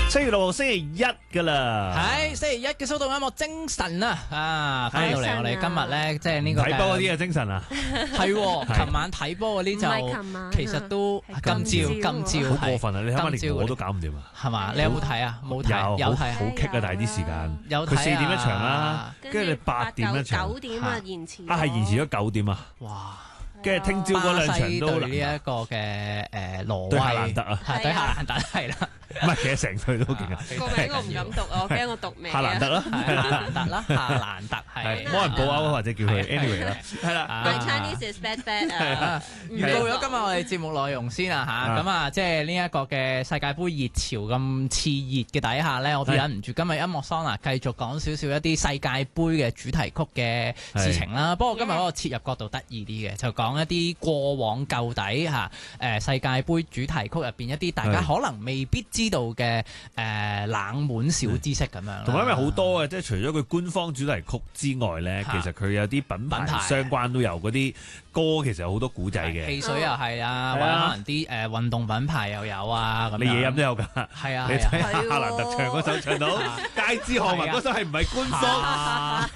7月6號星期一㗎啦， 係星期一嘅蘇動音樂精神啊！翻到嚟我哋今日咧，即係呢個睇波嗰啲嘅精神啊， 係琴晚睇波嗰啲就其實都今朝好過分啊！你睇下連我都搞唔掂啊， 係嘛？你有冇睇啊？冇睇，有睇， 好棘啊！但係啲時間， 有睇佢4點一場啦，跟住你8點一場 ，9點啊延遲， 係延遲咗9點啊！ 哇！ 跟住聽朝嗰兩場都呢一個嘅挪威對夏蘭特啊， 對夏蘭特係啦。 唔係，其實成隊都勁啊！ 個名我唔敢讀啊，我驚我讀名。 夏蘭特啦， 夏蘭特啦，夏蘭特係冇人報歐或者叫佢 anyway 啦，係啦。 My Chinese is bad 啊！ 預告咗今日我哋節目內容先啊嚇，咁啊即係呢一個嘅世界盃熱潮咁熾熱嘅底下咧，我哋忍唔住今日音樂桑拿繼續講少少一啲世界盃嘅主題曲嘅事情啦。不過今日嗰個切入角度得意啲嘅，就講一啲過往舊底嚇世界盃主題曲入邊一啲大家可能未必知道嘅冷門小知識咁樣， 同埋因為好多嘅，即係除咗佢官方主題曲之外咧，其實佢有啲品牌相關都有嗰啲歌，其實有好多古仔嘅。 汽水又係啊，或者可能啲運動品牌又有啊，咁你嘢飲都有㗎。 係啊， 你睇下夏蘭特唱嗰首唱到街知巷聞嗰首係唔係官方？